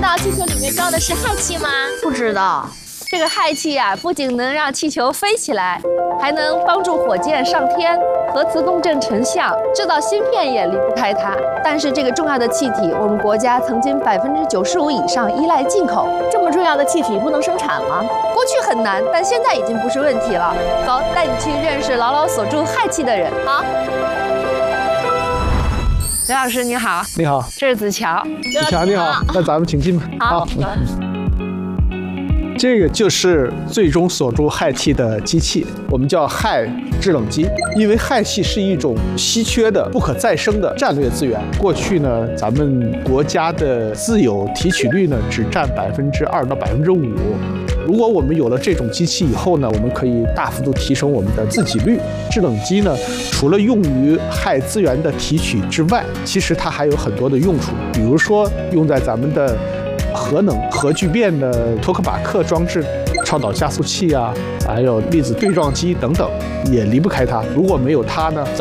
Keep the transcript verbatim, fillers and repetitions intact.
道气球里面装的是氦气吗？ 不知道。这个氦气啊，不仅能让气球飞起来，还能帮助火箭上天，核磁共振成像，制造芯片也离不开它。但是这个重要的气体，我们国家曾经百分之九十五以上依赖进口。 这么重要的气体不能生产吗？ 过去很难，但现在已经不是问题了。走，带你去认识牢牢锁住氦气的人。好。刘老师你好。 你好。 这是子乔。 子乔你好，那咱们请进吧。 好。 这个就是最终锁住氦气的机器，我们叫氦制冷机。因为氦气是一种稀缺的、不可再生的战略资源。过去呢，咱们国家的自有提取率呢只占百分之二到百分之五。如果我们有了这种机器以后呢，我们可以大幅度提升我们的自给率。制冷机呢，除了用于氦资源的提取之外，其实它还有很多的用处，比如说用在咱们的核能、核聚变的托克马克装置、超导加速器啊，还有粒子对撞机等等，也离不开它。如果没有它呢，咱